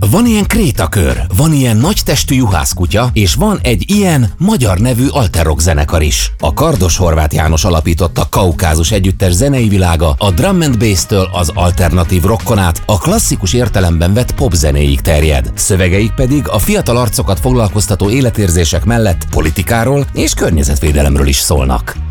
Van ilyen krétakör, van ilyen nagytestű juhászkutya, és van egy ilyen magyar nevű alterrock zenekar is. A Kardos Horváth János alapította Kaukázus együttes zenei világa a drum and bass-től az alternatív rockon át a klasszikus értelemben vett popzenéig terjed. Szövegeik pedig a fiatal arcokat foglalkoztató életérzések mellett politikáról és környezetvédelemről is szólnak.